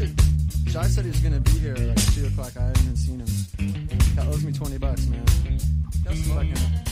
Shy said he was gonna be here at like 2 o'clock. I haven't even seen him. That owes me $20, man. That's fucking.